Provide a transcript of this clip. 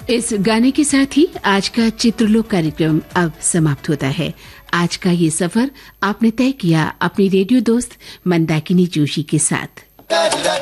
इस गाने के साथ ही आज का चित्रलोक कार्यक्रम अब समाप्त होता है। आज का ये सफर आपने तय किया अपनी रेडियो दोस्त मंदाकिनी जोशी के साथ।